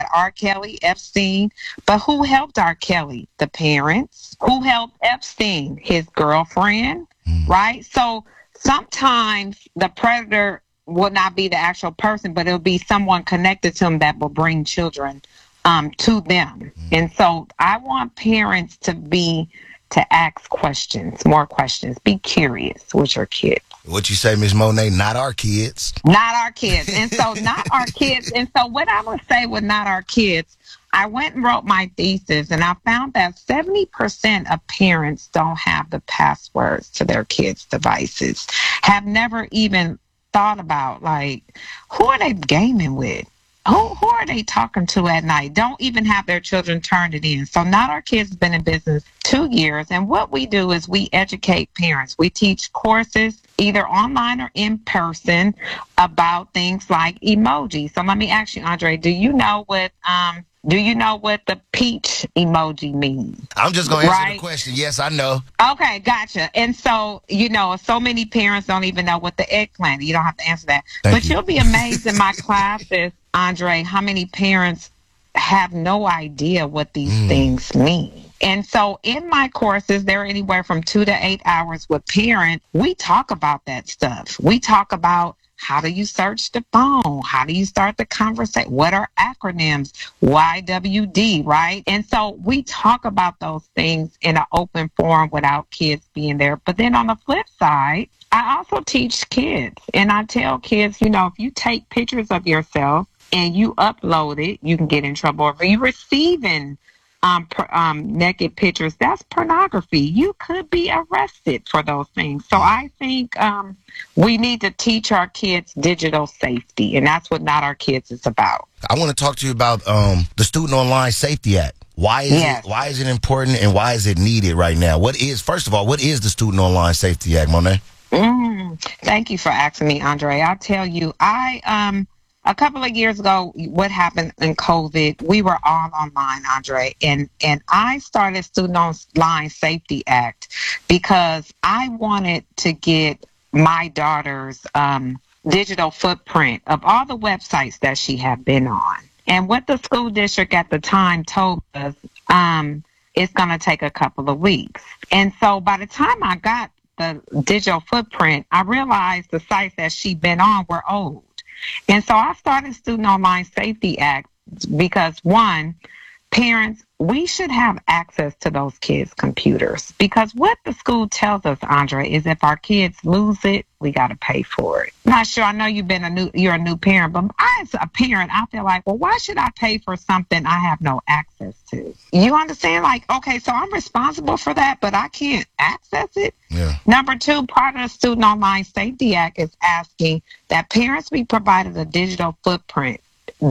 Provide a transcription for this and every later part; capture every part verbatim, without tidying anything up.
R. Kelly, Epstein. But who helped R. Kelly? The parents. Who helped Epstein? His girlfriend, mm. right? So sometimes the predator will not be the actual person, but it'll be someone connected to him that will bring children um, to them. Mm. And so I want parents to be, to ask questions, more questions. Be curious with your kids. What you say, Miz Monet? Not our kids. Not our kids. And so not our kids. And so what I'm going to say with not our kids, I went and wrote my thesis, and I found that seventy percent of parents don't have the passwords to their kids' devices, have never even thought about, like, who are they gaming with? Who, who are they talking to at night? Don't even have their children turned it in. So Not Our Kids has been in business two years. And what we do is we educate parents. We teach courses, either online or in person, about things like emojis. So let me ask you, Andre, do you know what um do you know what the peach emoji means? I'm just going to answer right? the question. Yes, I know. Okay, gotcha. And so, you know, so many parents don't even know what the eggplant. You don't have to answer that. Thank but you. You'll be amazed in my classes, Andre, how many parents have no idea what these mm. things mean. And so in my courses, they're anywhere from two to eight hours with parents. We talk about that stuff. We talk about how do you search the phone? How do you start the conversation? What are acronyms? Y W D, right? And so we talk about those things in an open forum without kids being there. But then on the flip side, I also teach kids. And I tell kids, you know, if you take pictures of yourself and you upload it, you can get in trouble. If you're receiving um, per, um, naked pictures, that's pornography. You could be arrested for those things. So I think um, we need to teach our kids digital safety, and that's what Not Our Kids is about. I want to talk to you about um, the Student Online Safety Act. Why is yes. it? Why is it important, and why is it needed right now? What is, first of all, what is the Student Online Safety Act, Monet? Mm, thank you for asking me, Andre. I'll tell you, I um. A couple of years ago, what happened in COVID, we were all online, Andre, and, and I started Student Online Safety Act because I wanted to get my daughter's um, digital footprint of all the websites that she had been on. And what the school district at the time told us, um, it's going to take a couple of weeks. And so by the time I got the digital footprint, I realized the sites that she'd been on were old. And so I started Student Online Safety Act because, one, parents, we should have access to those kids' computers. Because what the school tells us, Andre, is if our kids lose it, we got to pay for it. Not sure. I know you've been a new, you're a new parent, but I, as a parent, I feel like, well, why should I pay for something I have no access to? You understand? Like, okay, so I'm responsible for that, but I can't access it. Yeah. Number two, part of the Student Online Safety Act is asking that parents be provided a digital footprint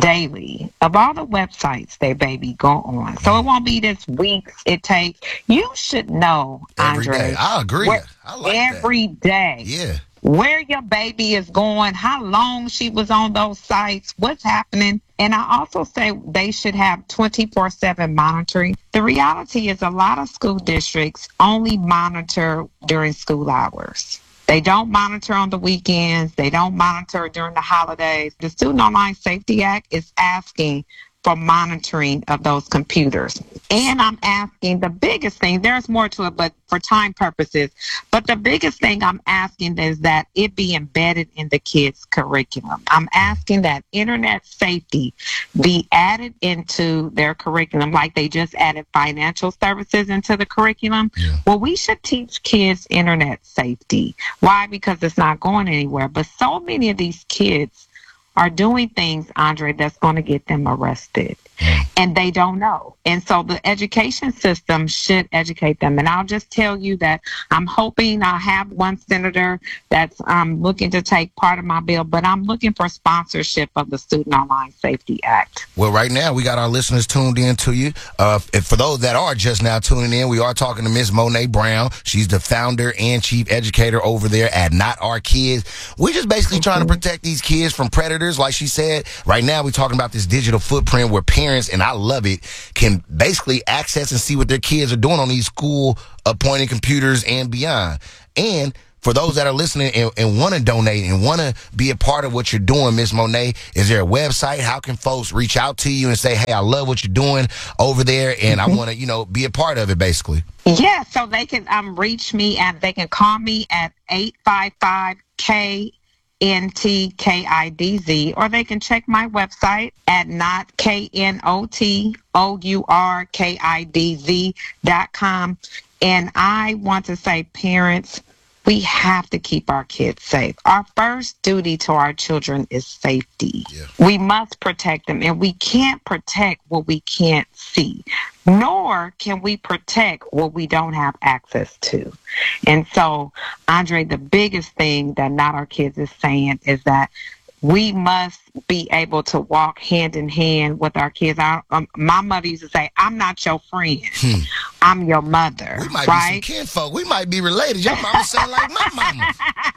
daily of all the websites their baby go on. So it won't be this weeks it takes. You should know, Every Andre. day. I agree. Where, I like every that. day. Yeah. Where your baby is going, how long she was on those sites, what's happening. And I also say they should have twenty-four seven monitoring. The reality is a lot of school districts only monitor during school hours. They don't monitor on the weekends. They don't monitor during the holidays. The Student Online Safety Act is asking for monitoring of those computers. And I'm asking the biggest thing, there's more to it, but for time purposes, but the biggest thing I'm asking is that it be embedded in the kids' curriculum. I'm asking that internet safety be added into their curriculum, like they just added financial services into the curriculum. Yeah. Well, we should teach kids internet safety. Why? Because it's not going anywhere. But so many of these kids are doing things, Andre, that's going to get them arrested. And they don't know. And so the education system should educate them. And I'll just tell you that I'm hoping I have one senator that's um, looking to take part of my bill, but I'm looking for sponsorship of the Student Online Safety Act. Well, right now, we got our listeners tuned in to you. Uh, and for those that are just now tuning in, we are talking to Miz Monet Brown. She's the founder and chief educator over there at Not Our Kids. We're just basically mm-hmm. trying to protect these kids from predators. Like she said, right now, we're talking about this digital footprint where parents, and I love it, can basically access and see what their kids are doing on these school appointed computers and beyond. And for those that are listening and, and want to donate and want to be a part of what you're doing, Miz Monet, is there a website? How can folks reach out to you and say, hey, I love what you're doing over there, and I want to, you know, be a part of it, basically? Yeah, so they can um, reach me and they can call me at eight five five K N T K I D Z, or they can check my website at not K N O T O U R K I D Z dot com. And I want to say, parents, we have to keep our kids safe. Our first duty to our children is safety. Yeah. We must protect them, and we can't protect what we can't see, nor can we protect what we don't have access to. And so, Andre, the biggest thing that Not Our Kids is saying is that we must be able to walk hand in hand with our kids. I, um, my mother used to say, I'm not your friend. Hmm. I'm your mother. We might right? be some kinfolk. We might be related. Your mama sound like my mama.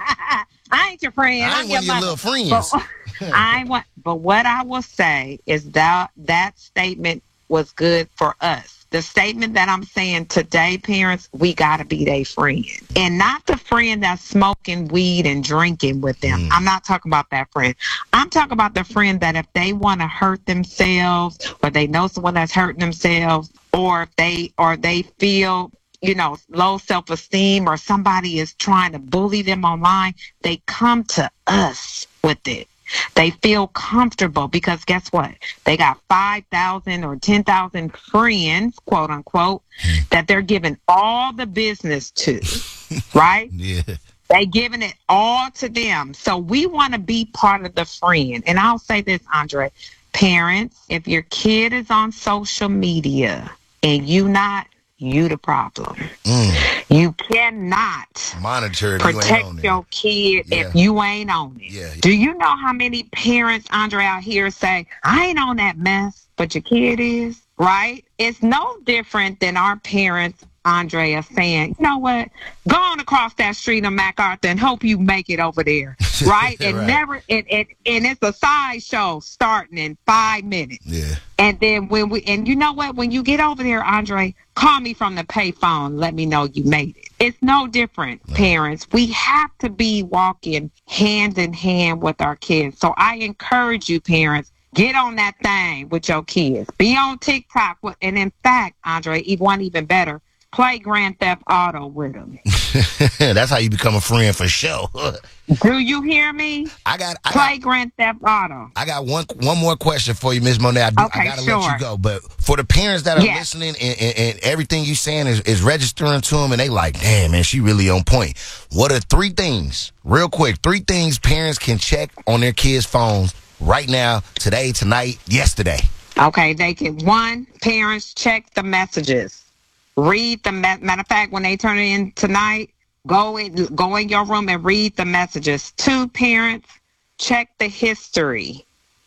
I ain't your friend. I I'm ain't your one of your mother. little friends. But, I want, but what I will say is that that statement was good for us. The statement that I'm saying today, parents, we got to be their friend. And not the friend that's smoking weed and drinking with them. Mm. I'm not talking about that friend. I'm talking about the friend that if they want to hurt themselves, or they know someone that's hurting themselves, or if they, or they feel, you know, low self-esteem, or somebody is trying to bully them online, they come to us with it. They feel comfortable because guess what? They got five thousand or ten thousand friends, quote unquote, that they're giving all the business to, right? Yeah. They giving it all to them. So we want to be part of the friend. And I'll say this, Andre, parents, if your kid is on social media and you not, you the problem. Mm. You cannot monitor if protect you ain't on it. your kid yeah. if you ain't on it. Yeah. Do you know how many parents, Andre, out here say, I ain't on that mess, but your kid is, right? It's no different than our parents, Andre, are saying, you know what? Go on across that street of MacArthur and hope you make it over there, right? And right. never, it, it, and it's a sideshow starting in five minutes. Yeah. And then when we, and you know what? When you get over there, Andre, call me from the payphone. Let me know you made it. It's no different, no. Parents. We have to be walking hand in hand with our kids. So I encourage you, parents, get on that thing with your kids. Be on TikTok. With, and in fact, Andre, one even better, play Grand Theft Auto with them. That's how you become a friend for sure. Do you hear me? I got I play got, Grand Theft Auto. I got one one more question for you, Miz Monet. I, do, okay, I gotta sure. let you go. But for the parents that are yes. listening and, and, and everything you saying is, is registering to them, and they like, damn, man, she really on point. What are three things, real quick, three things parents can check on their kids' phones right now, today, tonight, yesterday? Okay, they can. One, parents, check the messages. Read the, me- matter of fact, when they turn it in tonight, go in, go in your room and read the messages. Two, parents, check the history.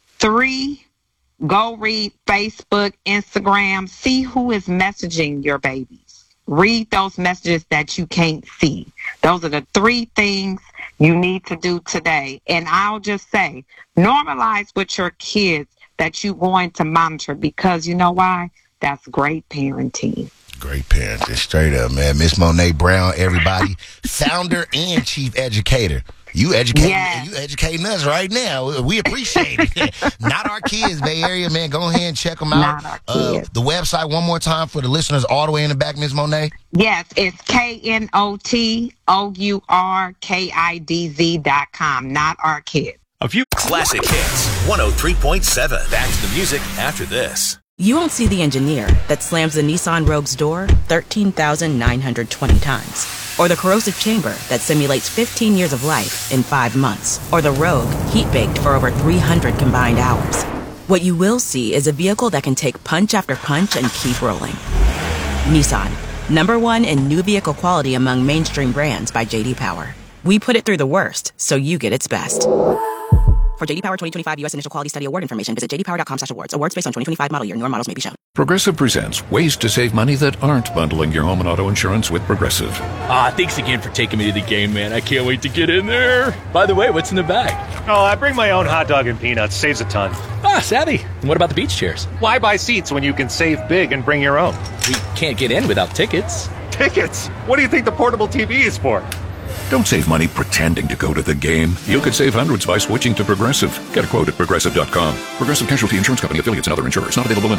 Three, go read Facebook, Instagram, see who is messaging your babies. Read those messages that you can't see. Those are the three things you need to do today. And I'll just say, normalize with your kids that you're going to monitor, because you know why? That's great parenting. Great parenting, straight up, man. Miss Monet Brown, everybody, founder and chief educator. You educating, yes. you educating us right now. We appreciate it. Not Our Kids, Bay Area, man. Go ahead and check them out. Not Our uh, Kids. The website one more time for the listeners all the way in the back, Miss Monet. Yes, it's K N O T O U R K I D Z dot com. Not Our Kids. A few classic hits. one oh three point seven. Back to the music after this. You won't see the engineer that slams the Nissan Rogue's door thirteen thousand nine hundred twenty times. Or the corrosive chamber that simulates fifteen years of life in five months. Or the Rogue heat-baked for over three hundred combined hours. What you will see is a vehicle that can take punch after punch and keep rolling. Nissan, number one in new vehicle quality among mainstream brands by J D Power. We put it through the worst, so you get its best. For J D Power twenty twenty-five U S Initial Quality Study Award information, visit j d power dot com slash awards. Awards based on twenty twenty-five model year. Newer models may be shown. Progressive presents ways to save money that aren't bundling your home and auto insurance with Progressive. Ah, thanks again for taking me to the game, man. I can't wait to get in there. By the way, what's in the bag? Oh, I bring my own hot dog and peanuts. Saves a ton. Ah, savvy. And what about the beach chairs? Why buy seats when you can save big and bring your own? We can't get in without tickets. Tickets? What do you think the portable T V is for? Don't save money pretending to go to the game. You could save hundreds by switching to Progressive. Get a quote at progressive dot com. Progressive Casualty Insurance Company, affiliates, and other insurers. Not available in